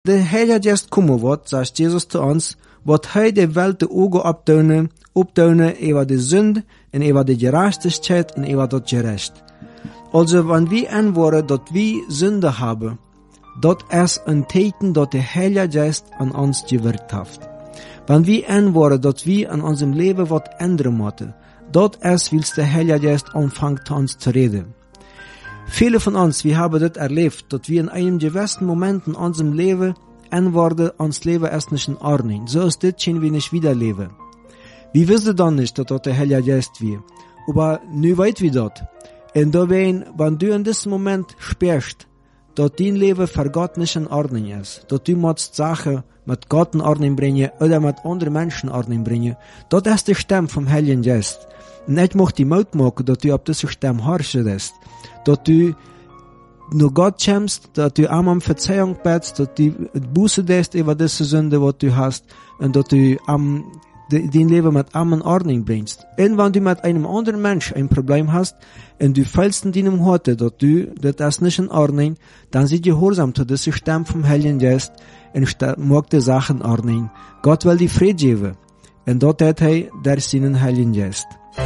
der Heilige Geist kommen wird, sagt Jesus zu uns, wird hij de Welt de Augen optuinen über die Sünde und über die Gerechtigkeit und über das Gerecht. Also, wenn wir antworten, dass wir Sünde haben, das ist ein Zeichen, dass der Heilige Geist an uns gewirkt hat. Wenn wir antworten, dass wir an unserem Leben was ändern müssen, das ist, weil der Heilige Geist anfängt, zu uns zu reden. Viele von uns, wir haben das erlebt, dass wir in einem gewissen Moment in unserem Leben antworten, uns Leben ist nicht in Ordnung. So ist das, können wir nicht wieder leben. Wir wissen dann nicht, dass das der Heilige Geist wir. Aber nu weit wir das. Und da wenn du in diesem Moment spürst, dass dein Leben für Gott nicht in Ordnung ist, dass du musst Sachen mit Gott in Ordnung bringen oder mit anderen Menschen in Ordnung bringen, das ist die Stimme vom Heiligen Geist. Und ich möchte die Mut machen, dass du auf diese Stimme horchen lässt, dass du nur Gott kommst, dass du einmal um Verzeihung betest, dass du Buße lässt über diese Sünde, was du hast, und dass du dein Leben mit einem in Ordnung bringst. Und wenn du mit einem anderen Menschen ein Problem hast, und du fällst in deinem Horte, dass das ist nicht in Ordnung, dann sei gehorsam zu dieser Stimme vom Heiligen Geist, und mag die Sachen in Ordnung. Gott will die Friede geben. Und dort hat der seinen Heiligen Geist.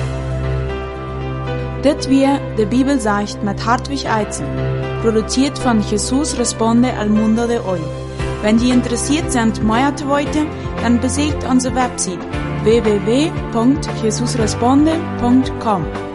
Das wir die Bibel sagt mit Hartwig Eizen, produziert von Jesus Responde al Mundo de Hoy. Wenn Sie interessiert sind, mehr zu wollen, dann besucht unsere Website www.jesusresponde.com.